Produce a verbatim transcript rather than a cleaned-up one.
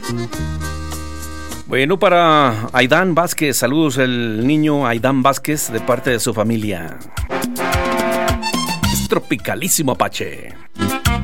Bueno, para Aidán Vázquez, saludos el niño Aidán Vázquez de parte de su familia. Es tropicalísimo, Apache.